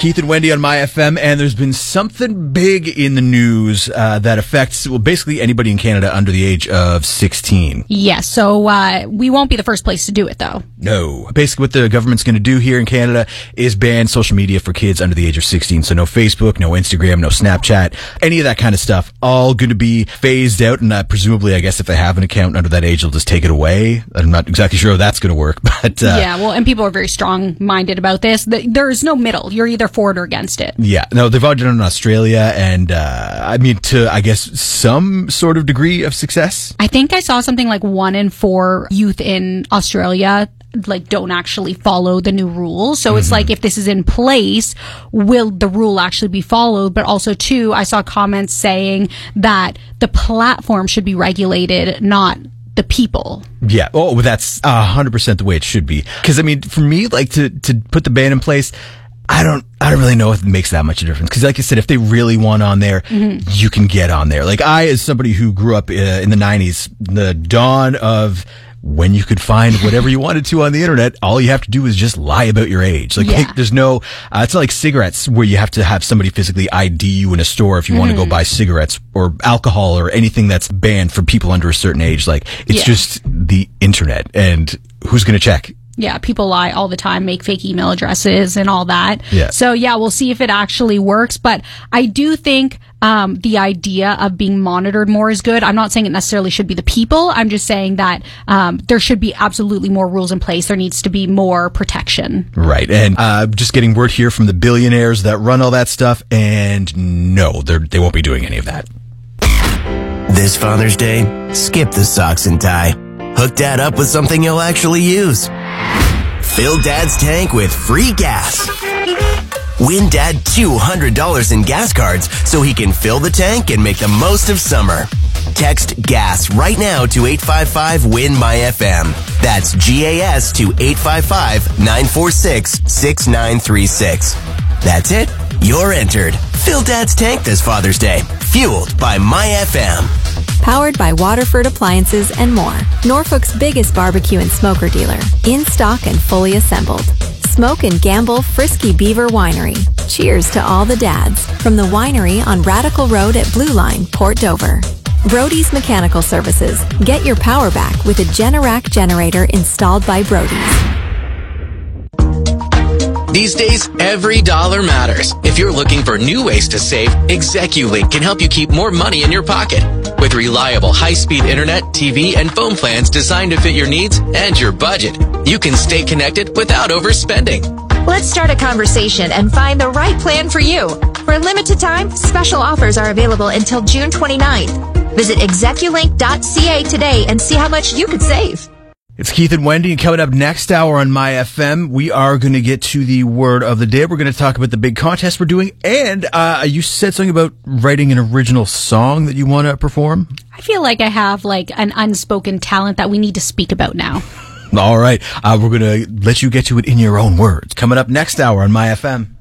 Keith and Wendy on My FM, and there's been something big in the news that affects, well, basically anybody in Canada under the age of 16. Yes, so we won't be the first place to do it, though. No. Basically what the government's going to do here in Canada is ban social media for kids under the age of 16. So no Facebook, no Instagram, no Snapchat, any of that kind of stuff. All going to be phased out, and presumably, I guess, if they have an account under that age, they'll just take it away. I'm not exactly sure how that's going to work, but... yeah, well, and people are very strong-minded about this. There's no middle. You're either for it or against it. Yeah, no, they've already done it in Australia, and I mean, to, I guess, some sort of degree of success. I think I saw something like 1 in 4 youth in Australia don't actually follow the new rules. So it's like, if this is in place, will the rule actually be followed? But also, too, I saw comments saying that the platform should be regulated, not the people. Yeah. Oh, that's 100% the way it should be. Because, I mean, for me, to put the ban in place, I don't really know if it makes that much of a difference. Because like I said, if they really want on there, you can get on there. Like, I, as somebody who grew up in the 90s, the dawn of when you could find whatever you wanted to on the internet, all you have to do is just lie about your age. There's no, it's not like cigarettes where you have to have somebody physically ID you in a store if you want to go buy cigarettes or alcohol or anything that's banned for people under a certain age. It's just the internet, and who's going to check? Yeah, people lie all the time, make fake email addresses and all that. Yeah. So yeah, we'll see if it actually works. But I do think the idea of being monitored more is good. I'm not saying it necessarily should be the people. I'm just saying that there should be absolutely more rules in place. There needs to be more protection. Right. And just getting word here from the billionaires that run all that stuff, and no, they won't be doing any of that. This Father's Day, skip the socks and tie. Hook Dad up with something you'll actually use. Fill Dad's tank with free gas. Win Dad $200 in gas cards so he can fill the tank and make the most of summer. Text GAS right now to 855-WIN-MY-FM. That's GAS to 855-946-6936. That's it. You're entered. Fill Dad's tank this Father's Day. Fueled by MyFM. Powered by Waterford Appliances and more. Norfolk's biggest barbecue and smoker dealer. In stock and fully assembled. Smoke and Gamble Frisky Beaver Winery. Cheers to all the dads. From the winery on Radical Road at Blue Line, Port Dover. Brody's Mechanical Services. Get your power back with a Generac generator installed by Brody's. These days, every dollar matters. If you're looking for new ways to save, ExecuLink can help you keep more money in your pocket. With reliable high-speed internet, TV, and phone plans designed to fit your needs and your budget, you can stay connected without overspending. Let's start a conversation and find the right plan for you. For a limited time, special offers are available until June 29th. Visit execulink.ca today and see how much you could save. It's Keith and Wendy, and coming up next hour on My FM, we are going to get to the word of the day. We're going to talk about the big contest we're doing, and you said something about writing an original song that you want to perform? I feel like I have an unspoken talent that we need to speak about now. All right. We're going to let you get to it in your own words. Coming up next hour on My FM.